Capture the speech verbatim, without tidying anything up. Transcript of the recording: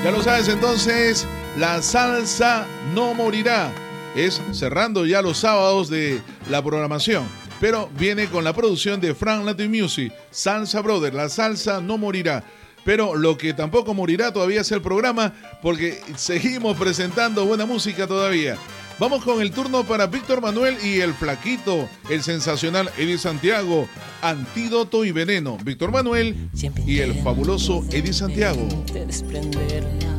Ya lo sabes, entonces, la salsa no morirá. Es cerrando ya los sábados de la programación, pero viene con la producción de Frank Latin Music, Salsa Brother. La salsa no morirá. Pero lo que tampoco morirá todavía es el programa, porque seguimos presentando buena música todavía. Vamos con el turno para Víctor Manuel y el flaquito, el sensacional Eddie Santiago, Antídoto y Veneno. Víctor Manuel y el fabuloso Eddie Santiago.